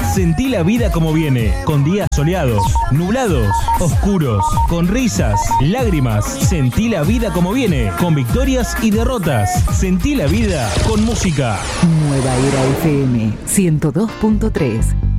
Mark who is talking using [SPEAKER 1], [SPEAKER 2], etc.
[SPEAKER 1] Sentí la vida como viene, con días soleados, nublados, oscuros, con risas, lágrimas. Sentí la vida como viene, con victorias y derrotas. Sentí la vida con música.
[SPEAKER 2] Nueva Era FM 102.3.